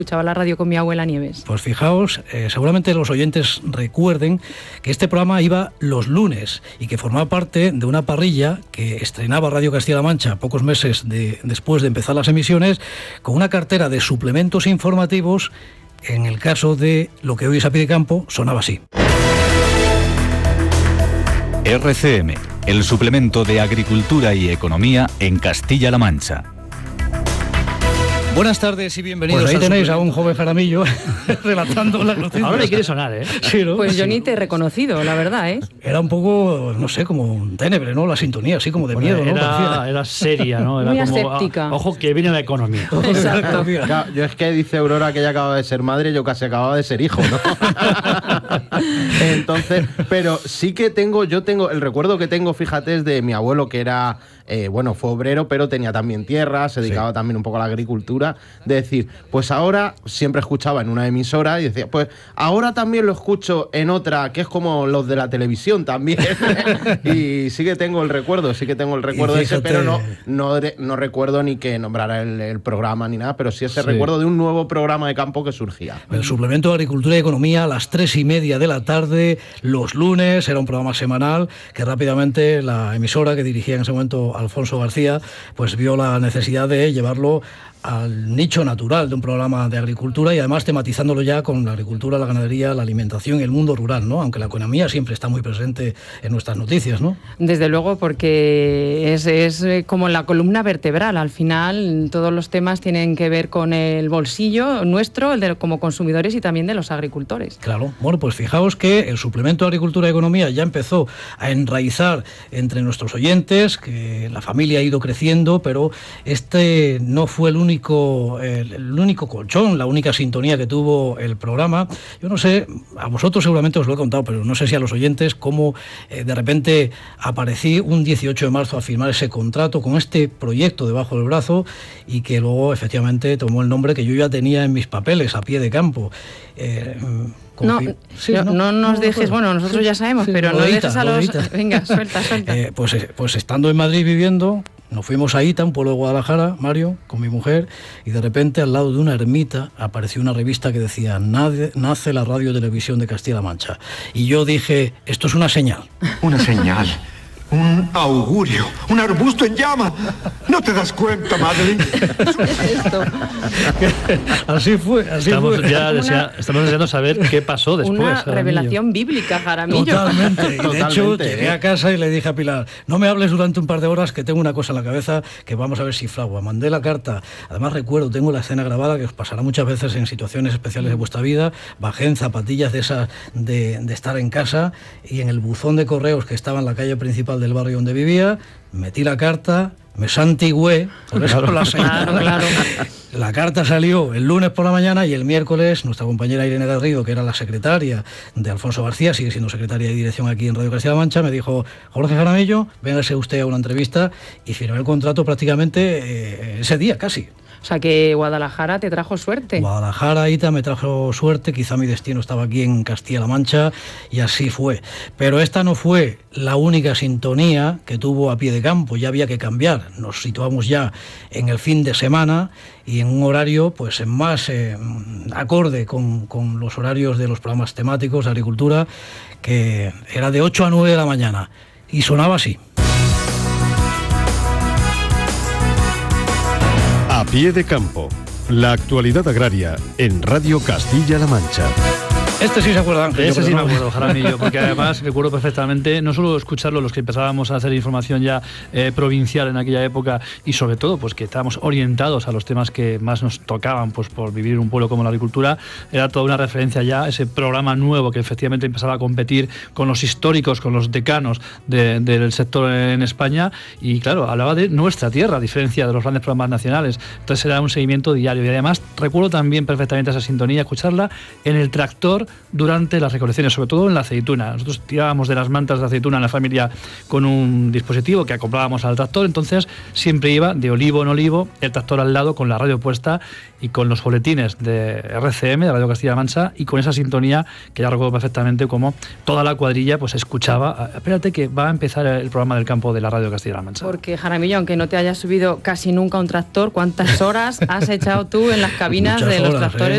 Escuchaba la radio con mi abuela Nieves. Pues fijaos, seguramente los oyentes recuerden que este programa iba los lunes y que formaba parte de una parrilla que estrenaba Radio Castilla-La Mancha pocos meses después de empezar las emisiones, con una cartera de suplementos informativos. En el caso de lo que hoy es A Pie de Campo, sonaba así. RCM, el suplemento de Agricultura y Economía en Castilla-La Mancha. Buenas tardes y bienvenidos. Pues ahí tenéis a un joven Jaramillo relatando las noticias. Ahora le quiere sonar, ¿eh? Sí, ¿no? Pues yo ni te he reconocido, la verdad, ¿eh? Era un poco, no sé, como un ténebre, ¿no? La sintonía, así como de miedo, ¿no? Era seria, ¿no? Era muy como, aséptica. Ojo, que viene la economía. Exacto. Claro, yo es que dice Aurora que ella acaba de ser madre, yo casi acababa de ser hijo, ¿no? Entonces, pero sí que tengo el recuerdo que tengo, fíjate, es de mi abuelo, que era, fue obrero, pero tenía también tierra, se dedicaba también un poco a la agricultura, de decir, pues ahora, siempre escuchaba en una emisora y decía, pues ahora también lo escucho en otra, que es como los de la televisión también. Y sí que tengo el recuerdo de ese, pero no recuerdo ni que nombrara el programa ni nada, pero sí ese recuerdo de un nuevo programa de campo que surgía. El suplemento de Agricultura y Economía a las 3:30 de la tarde, los lunes, era un programa semanal que rápidamente la emisora que dirigía en ese momento Alfonso García, pues vio la necesidad de llevarlo al nicho natural de un programa de agricultura y además tematizándolo ya con la agricultura, la ganadería, la alimentación y el mundo rural, ¿no? Aunque la economía siempre está muy presente en nuestras noticias, ¿no? Desde luego, porque es como la columna vertebral. Al final, todos los temas tienen que ver con el bolsillo nuestro, el de como consumidores y también de los agricultores. Claro. Bueno, pues fijaos que el suplemento de Agricultura y Economía ya empezó a enraizar entre nuestros oyentes, que la familia ha ido creciendo, pero este no fue el único colchón, la única sintonía que tuvo el programa. Yo no sé, a vosotros seguramente os lo he contado, pero no sé si a los oyentes, cómo de repente aparecí un 18 de marzo a firmar ese contrato con este proyecto debajo del brazo y que luego efectivamente tomó el nombre que yo ya tenía en mis papeles, A Pie de Campo. No nos dejes, bueno, nosotros ya sabemos, pero no dejes a los... Venga, suelta. Pues estando en Madrid viviendo, nos fuimos a Ita, un pueblo de Guadalajara, Mario, con mi mujer, y de repente al lado de una ermita apareció una revista que decía nace la Radio Televisión de Castilla-La Mancha. Y yo dije, esto es una señal. Una señal. Un augurio, un arbusto en llama. ¿No te das cuenta, madre? Así fue. Estamos deseando saber qué pasó después. Una Jaramillo. revelación bíblica, Jaramillo. Totalmente. Y de hecho, llegué a casa y le dije a Pilar, no me hables durante un par de horas que tengo una cosa en la cabeza que vamos a ver si fragua. Mandé la carta. Además recuerdo, tengo la escena grabada que os pasará muchas veces en situaciones especiales de vuestra vida. Bajé en zapatillas de esas de estar en casa y en el buzón de correos que estaba en la calle principal del barrio donde vivía, metí la carta, me santigüé, por eso la señal. Claro. La carta salió el lunes por la mañana y el miércoles nuestra compañera Irene Garrido, que era la secretaria de Alfonso García, sigue siendo secretaria de dirección aquí en Radio Castilla-La Mancha, me dijo, Jorge Jaramillo, véngase usted a una entrevista, y firmé el contrato prácticamente ese día casi. O sea que Guadalajara te trajo suerte. Guadalajara, Ita, me trajo suerte, quizá mi destino estaba aquí en Castilla-La Mancha y así fue. Pero esta no fue la única sintonía que tuvo A Pie de Campo, ya había que cambiar. Nos situamos ya en el fin de semana y en un horario pues más acorde con los horarios de los programas temáticos de agricultura, que era de 8 a 9 de la mañana y sonaba así. A Pie de Campo, la actualidad agraria en Radio Castilla-La Mancha. Este sí se acuerda, Ángel. Ese sí me acuerdo, Jaramillo, porque además recuerdo perfectamente, no solo escucharlo los que empezábamos a hacer información ya provincial en aquella época y sobre todo pues que estábamos orientados a los temas que más nos tocaban pues por vivir en un pueblo como la agricultura, era toda una referencia ya, ese programa nuevo que efectivamente empezaba a competir con los históricos, con los decanos del sector en España y claro, hablaba de nuestra tierra, a diferencia de los grandes programas nacionales, entonces era un seguimiento diario y además recuerdo también perfectamente esa sintonía, escucharla en el tractor durante las recolecciones, sobre todo en la aceituna. Nosotros tirábamos de las mantas de aceituna en la familia con un dispositivo que acoplábamos al tractor, entonces siempre iba de olivo en olivo, el tractor al lado con la radio puesta y con los boletines de RCM, de Radio Castilla-La Mancha, y con esa sintonía que ya recuerdo perfectamente como toda la cuadrilla pues escuchaba, espérate que va a empezar el programa del campo de la Radio Castilla-La Mancha. Porque Jaramillo, aunque no te hayas subido casi nunca a un tractor, ¿cuántas horas has echado tú en las cabinas de los tractores